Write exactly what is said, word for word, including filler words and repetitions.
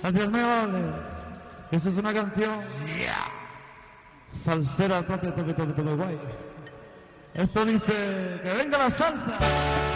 Adiós, me vale. Esa es una canción salsera, toque, toque, toque, toque, guay. Esto dice que venga la salsa.